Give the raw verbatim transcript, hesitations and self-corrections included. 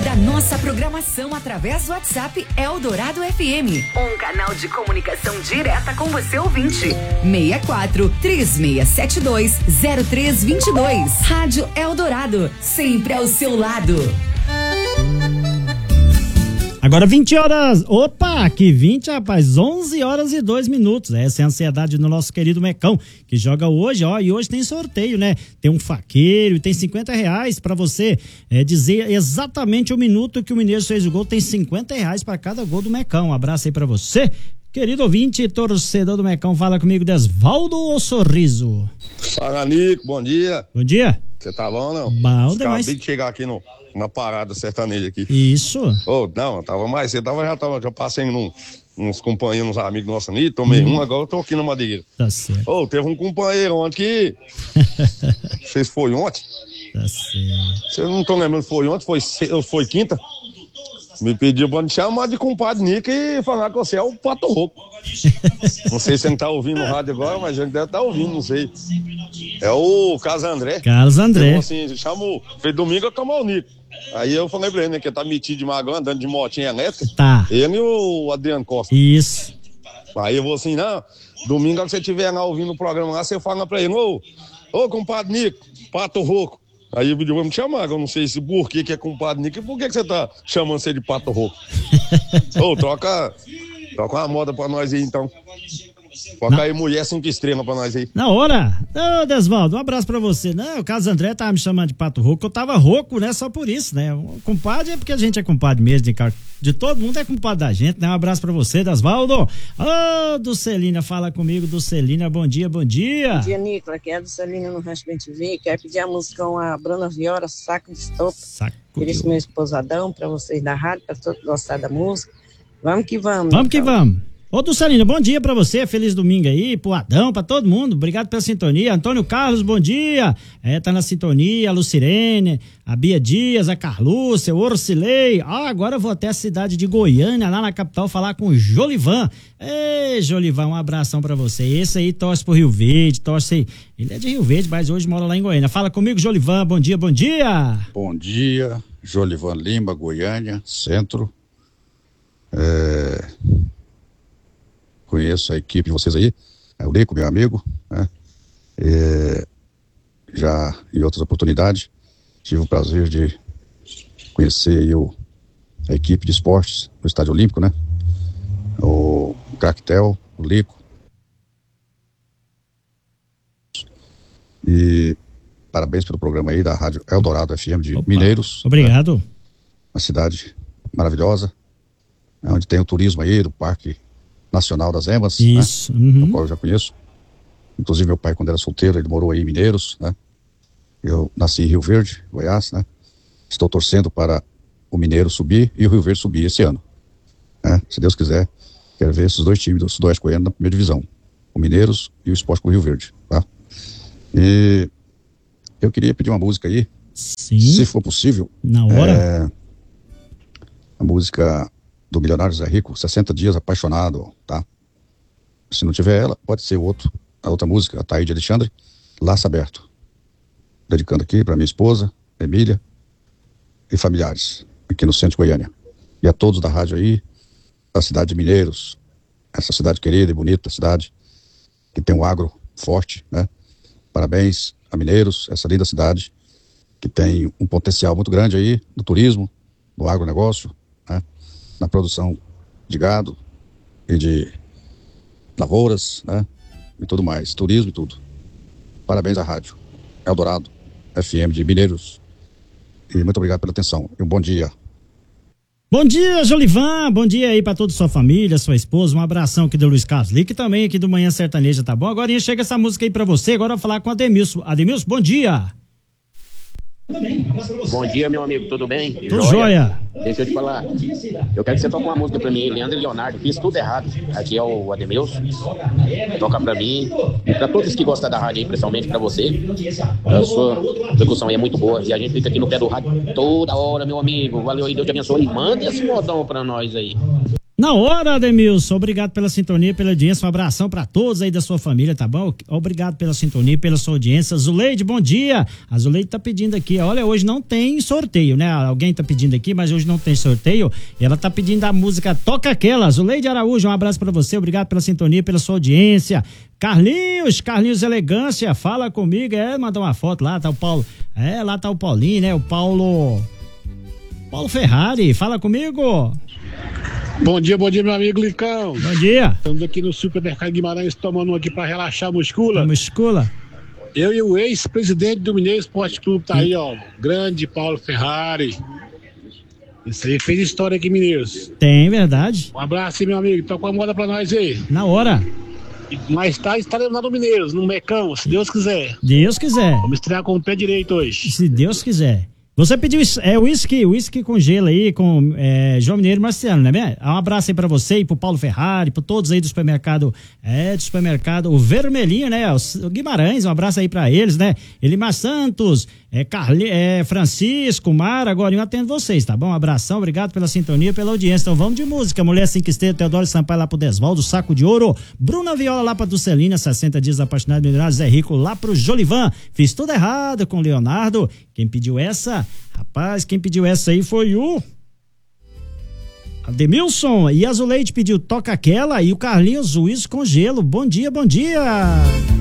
da nossa programação através do WhatsApp Eldorado F M. Um canal de comunicação direta com você ouvinte. seis quatro, três seis sete dois, zero três dois dois. Rádio Eldorado, sempre ao seu lado. Agora vinte horas, opa, que vinte, rapaz, onze horas e dois minutos, essa é a ansiedade do nosso querido Mecão, que joga hoje, ó, e hoje tem sorteio, né, tem um faqueiro e tem cinquenta reais pra você é, dizer exatamente o minuto que o Mineiro fez o gol, tem cinquenta reais pra cada gol do Mecão, um abraço aí pra você, querido ouvinte, torcedor do Mecão, fala comigo, Desvaldo ou Sorriso? Fala, Nico, bom dia. Bom dia. Você tá bom, não? Bom demais. Acabei de chegar aqui no, na parada sertaneja aqui. Isso. Oh, não, tava mais cedo, tava, já, tava, já passei num, uns companheiros, uns amigos nossos ali, tomei hum. um, agora eu tô aqui na Madeira. Tá certo. Oh, teve um companheiro ontem que... Vocês foi ontem? Tá certo. Vocês não estão lembrando, foi ontem, foi, foi quinta? Me pediu pra me chamar de compadre Nico e falar que você é o Pato Rouco. Não sei se você não tá ouvindo no rádio agora, mas a gente deve estar tá ouvindo, não sei. É o Carlos André. Carlos André. Então, assim, chamou, fez domingo eu tomar o Nico. Aí eu falei pra ele, né, que ele tá metido de magão, andando de motinha elétrica. Tá. Ele e o Adriano Costa. Isso. Aí eu vou assim, não, domingo que você estiver lá ouvindo o programa lá, você fala pra ele, ô, ô compadre Nico, Pato Rouco. Aí o vídeo vai me chamar, eu não sei se por que que é compadre Nico e por que que você tá chamando você de Pato Rouco. Ô, troca, troca uma moda pra nós aí então. Toca aí mulher cinco estrelas pra nós aí. Na hora. Ô, Desvaldo, um abraço pra você. Não, o Carlos André tava me chamando de Pato Rouco, eu tava rouco, né? Só por isso, né? O compadre é porque a gente é compadre mesmo, de, de todo mundo é compadre da gente, né? Um abraço pra você, Desvaldo. Ô, oh, Dulcelina, fala comigo, Dulcelina, bom dia, bom dia. Bom dia, Nicola, aqui é a Dulcelina no Rancho Bem T V, quero pedir a música com a Bruna Viola, Saco de Estopa. Saco Queria esse meu esposadão, pra vocês da rádio, pra todos gostar da música. Vamos que vamos. Vamos então. que vamos. Ô, Dulcelina, bom dia pra você, feliz domingo aí, pro Adão, pra todo mundo, obrigado pela sintonia. Antônio Carlos, bom dia, é, tá na sintonia, a Lucirene, a Bia Dias, a Carlúcia, o Orcilei. Ah, agora eu vou até a cidade de Goiânia, lá na capital, falar com o Jolivan. Ei, Jolivan, um abração pra você. Esse aí torce pro Rio Verde, torce, ele é de Rio Verde, mas hoje mora lá em Goiânia. Fala comigo, Jolivan, bom dia, bom dia. Bom dia, Jolivan Lima, Goiânia, centro. É... Conheço a equipe de vocês aí, é o Nico, meu amigo, né? É, já em outras oportunidades tive o prazer de conhecer aí o, a equipe de esportes do Estádio Olímpico, né? O Cactel, o Lico. E parabéns pelo programa aí da Rádio Eldorado F M de Opa. Mineiros. Obrigado. Né? Uma cidade maravilhosa, onde tem o turismo aí do Parque Nacional das Emas, isso, né? Uhum. O qual eu já conheço. Inclusive meu pai, quando era solteiro, ele morou aí em Mineiros, né? Eu nasci em Rio Verde, Goiás, né? Estou torcendo para o Mineiro subir e o Rio Verde subir esse ano, né? Se Deus quiser, quero ver esses dois times do Sudoeste Goiano na primeira divisão, o Mineiros e o Sport Clube Rio Verde, tá? E eu queria pedir uma música aí, sim, se for possível, na hora, é, a música do Milionário Zé Rico, sessenta dias apaixonado, tá? Se não tiver ela, pode ser outro, a outra música, a Taíde Alexandre, Laço Aberto. Dedicando aqui para minha esposa, Emília, e familiares, aqui no centro de Goiânia. E a todos da rádio aí, da cidade de Mineiros, essa cidade querida e bonita, cidade que tem um agro forte, né? Parabéns a Mineiros, essa linda cidade, que tem um potencial muito grande aí no turismo, no agronegócio, né? Na produção de gado e de lavouras, né? E tudo mais, turismo e tudo. Parabéns à rádio Eldorado F M de Mineiros. E muito obrigado pela atenção. E um bom dia. Bom dia, Jolivan. Bom dia aí pra toda a sua família, sua esposa. Um abração aqui do Luiz Carlos Lick, também aqui do Manhã Sertaneja, tá bom? Agora chega essa música aí pra você. Agora eu vou falar com o Ademilson. Ademilson, bom dia. Bom dia, meu amigo, tudo bem? Tudo jóia. Deixa eu te falar. Eu quero que você toque uma música pra mim, Leandro e Leonardo. Fiz tudo errado. Aqui é o Ademilson. Toca pra mim. E pra todos que gostam da rádio aí, principalmente pra você. A sua execução aí é muito boa. E a gente fica aqui no pé do rádio toda hora, meu amigo. Valeu aí, Deus te abençoe. E manda esse modão pra nós aí. Na hora, Ademilson, obrigado pela sintonia, pela audiência, um abração pra todos aí da sua família, tá bom? Obrigado pela sintonia, pela sua audiência. Zuleide, bom dia. A Zuleide tá pedindo aqui, olha, hoje não tem sorteio, né? Alguém tá pedindo aqui, mas hoje não tem sorteio. E ela tá pedindo a música Toca Aquela. Zuleide Araújo, um abraço pra você, obrigado pela sintonia, pela sua audiência. Carlinhos, Carlinhos Elegância, fala comigo, é, manda uma foto lá, tá o Paulo, é, lá tá o Paulinho, né? O Paulo, Paulo Ferrari, fala comigo. Bom dia, bom dia, meu amigo Licão. Bom dia. Estamos aqui no Supermercado Guimarães tomando um aqui para relaxar a muscula. A muscula. Eu e o ex-presidente do Mineiro Esporte Clube tá aí, ó. Grande Paulo Ferrari. Isso aí fez história aqui em Mineiros. Tem, verdade. Um abraço aí, meu amigo. Toca uma moda pra nós aí. Na hora. E mais tarde estaremos lá no Mineiros, no Mecão, se Deus quiser. Deus quiser. Vamos estrear com o pé direito hoje. Se Deus quiser. Você pediu é whisky, whisky com gelo aí, com é, João Mineiro e Marciano, né? Bem? Um abraço aí pra você e pro Paulo Ferrari, pro todos aí do supermercado, é, do supermercado, o Vermelhinho, né? O Guimarães, um abraço aí pra eles, né? Elimar Santos, é, Carli, é, Francisco, Mara, agora eu atendo vocês, tá bom? Um abração, obrigado pela sintonia, pela audiência. Então vamos de música, Mulher Cinco Estrelas, Teodoro Sampaio lá pro Desvaldo, Saco de Ouro, Bruna Viola lá pra Dulcelina, sessenta dias apaixonado, Milionário, Zé Rico lá pro Jolivan. Fiz tudo errado com o Leonardo. Quem pediu essa? Rapaz, quem pediu essa aí foi o Ademilson. E a Zuleide pediu Toca Aquela e o Carlinhos Uísque com Gelo. Bom dia, bom dia.